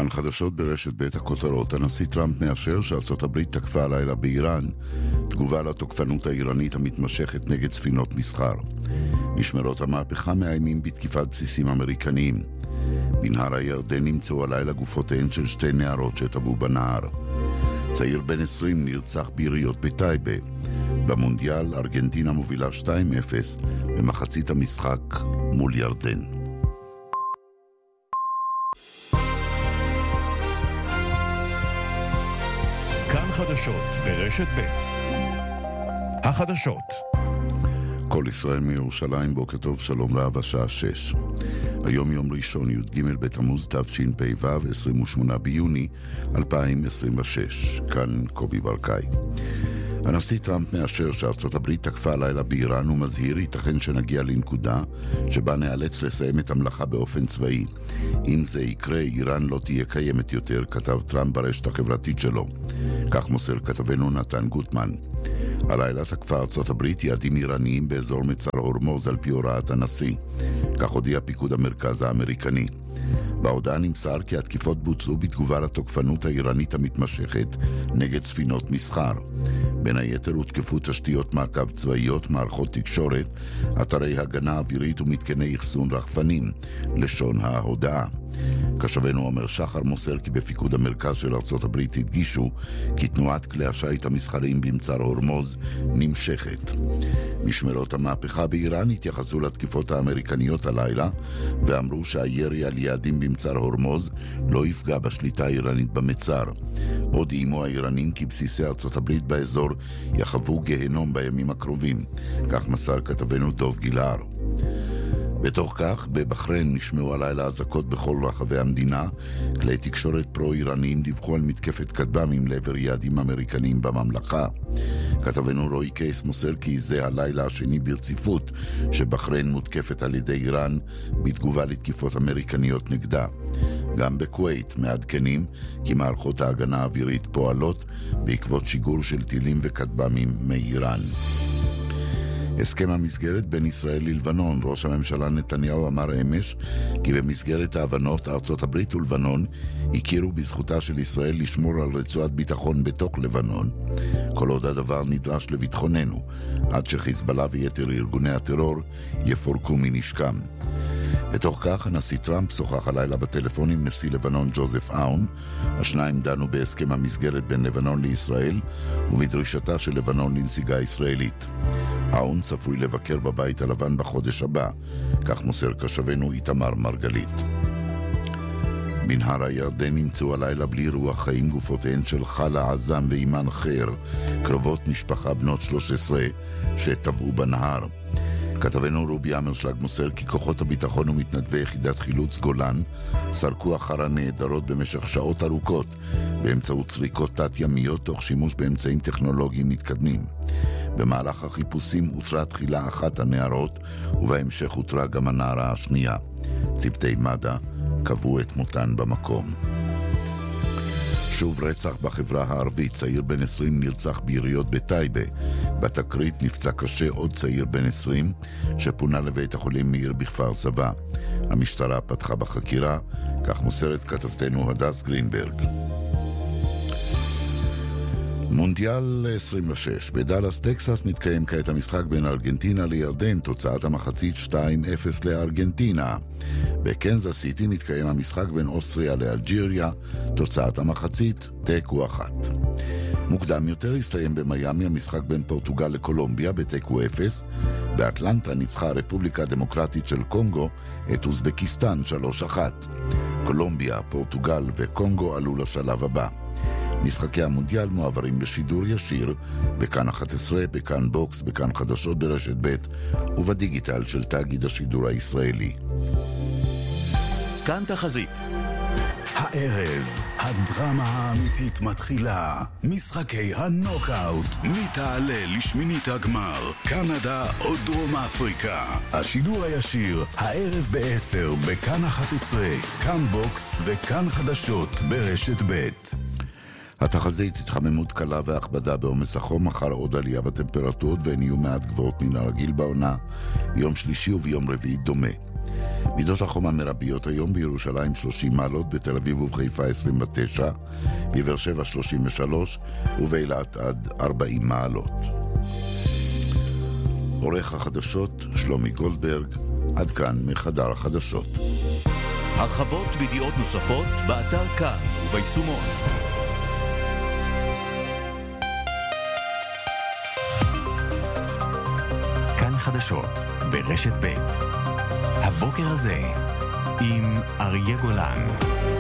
כאן חדשות ברשת בית הכותרות. הנשיא טראמפ מאשר שארצות הברית תקפה הלילה באיראן, תגובה לתוקפנות האיראנית המתמשכת נגד ספינות מסחר. משמרות המהפכה מאיימים בתקיפת בסיסים אמריקניים. בנהר הירדן נמצאו הלילה גופותיהן של שתי נערות שטבעו בנהר. צעיר בן 20 נרצח ביריות בטייבה. במונדיאל ארגנטינה מובילה 2-0 במחצית המשחק מול ירדן. כאן חדשות ברשת ב'. החדשות. כל ישראל מירושלים, בוקר טוב, שלום רב, השעה 6. היום יום ראשון, י"ג בתמוז תשפ"ו, 28 ביוני 2026. כאן קובי ברקאי. הנשיא טראמפ מאשר שארצות הברית תקפה הלילה באיראן ומזהיר ייתכן שנגיע לנקודה שבה נאלץ לסיים את המלאכה באופן צבאי. אם זה יקרה, איראן לא תהיה קיימת יותר, כתב טראמפ ברשת החברתית שלו. כך מוסר כתבנו נתן גוטמן. הלילה תקפה ארצות הברית יעדים איראניים באזור מצר הורמוז על פי הוראת הנשיא. כך הודיע פיקוד המרכז האמריקני. בהודעה נמסר כי התקיפות בוצעו בתגובה לתוקפנות האיראנית המתמשכת נגד ספינות מסחר. בין היתר הותקפו תשתיות מעקב צבאיות, מערכות תקשורת, אתרי הגנה אווירית ומתקני אחסון רחפנים, לשון ההודעה. כשבנו אומר שחר מוסר כי בפיקוד המרכז של ארצות הברית הדגישו כי תנועת כלי השיט המסחריים במצר הורמוז נמשכת. משמרות המהפכה באיראן התייחסו לתקיפות האמריקניות הלילה ואמרו שהירי על יעדים במצר הורמוז לא יפגע בשליטה האיראנית במצר. עוד איימו האיראנים כי בסיסי ארצות הברית באזור יחוו גהנום בימים הקרובים. כך מסר כתבנו דוב גילהר. בתוך כך, בבחריין נשמעו הלילה אזעקות בכל רחבי המדינה. כלי תקשורת פרו-איראניים דיווחו על מתקפת כטב"מים לעבר יעדים אמריקניים בממלכה. כתבנו רוי קייס מוסר כי זה הלילה השני ברציפות שבחריין מותקפת על ידי איראן בתגובה לתקיפות אמריקניות נגדה. גם בכווית מעדכנים כי מערכות ההגנה האווירית פועלות בעקבות שיגור של טילים וכטב"מים מאיראן. הסכם המסגרת בין ישראל ללבנון. ראש הממשלה נתניהו אמר אמש כי במסגרת ההבנות ארצות הברית ולבנון הכירו בזכותה של ישראל לשמור על רצועת ביטחון בתוך לבנון, כל עוד הדבר נדרש לביטחוננו, עד שחיזבאללה ויתר ארגוני הטרור יפורקו מנשקם. בתוך כך, הנשיא טראמפ שוחח הלילה בטלפון עם נשיא לבנון ג'וזף אאון. השניים דנו בהסכם המסגרת בין לבנון לישראל ובדרישתה של לבנון לנסיגה ישראלית. אאון צפוי לבקר בבית הלבן בחודש הבא, כך מוסר כשבנו איתמר מרגלית. בנהר הירדן נמצאו הלילה בלי רוח חיים גופותיהן של חלה עזם ואימן חיר, קרובות משפחה בנות 13 שטבעו בנהר. כתבנו רובי אמרשלג מוסר כי כוחות הביטחון ומתנדבי יחידת חילוץ גולן סרקו אחר הנעדרות במשך שעות ארוכות באמצעות סריקות תת-ימיות תוך שימוש באמצעים טכנולוגיים מתקדמים. במהלך החיפושים אותרה תחילה אחת הנערות ובהמשך אותרה גם הנערה השנייה. צוותי מד"א קבעו את מותן במקום. שוב רצח בחברה הערבית. צעיר בן 20 נרצח ביריות בטייבה. בתקרית נפצע קשה עוד צעיר בן 20 שפונה לבית החולים מאיר בכפר סבא. המשטרה פתחה בחקירה, כך מוסרת כתבתנו הדס גרינברג. מונדיאל 26. בדלס טקסס מתקיים כעת המשחק בין ארגנטינה לירדן, תוצאת המחצית 2-0 לארגנטינה. בקנזס סיטי מתקיים המשחק בין אוסטריה לאלג'יריה, תוצאת המחצית תיקו 1. מוקדם יותר הסתיים במיימי המשחק בין פורטוגל לקולומביה בתיקו 0. באטלנטה ניצחה הרפובליקה הדמוקרטית של קונגו את אוזבקיסטן 3-1. קולומביה, פורטוגל וקונגו עלו לשלב הבא. משחקי המונדיאל מועברים בשידור ישיר בכאן 11, בכאן בוקס, בכאן חדשות ברשת ב' ובדיגיטל של תאגיד השידור הישראלי. כאן תחזית. הערב, הדרמה האמיתית מתחילה. משחקי הנוקאוט. מי תעלה לשמינית הגמר? קנדה או דרום אפריקה? השידור הישיר, הערב ב-10, בכאן 11, כאן בוקס וכאן חדשות ברשת ב'. התחזית: התחממות קלה והכבדה בעומס החום, מחר עוד עלייה בטמפרטורות והן יהיו מעט גבוהות מן הרגיל בעונה, ביום שלישי וביום רביעי דומה. מידות החום המרביות היום בירושלים 30 מעלות, בתל אביב ובחיפה 29, בבאר שבע 33 ובאילת עד 40 מעלות. עורך החדשות שלומי גולדברג. עד כאן מחדר החדשות. הרחבות וידיעות נוספות באתר כאן וביישומון. כאן חדשות ברשת ב' הבוקר הזה עם אריה גולן.